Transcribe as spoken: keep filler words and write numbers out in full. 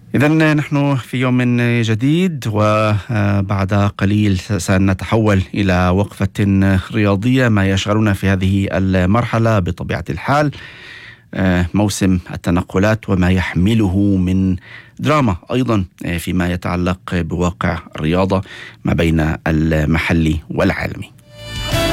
إذن نحن في يوم جديد، وبعد قليل سنتحول إلى وقفة رياضية. ما يشغلنا في هذه المرحلة بطبيعة الحال موسم التنقلات وما يحمله من دراما أيضا فيما يتعلق بواقع الرياضة ما بين المحلي والعالمي.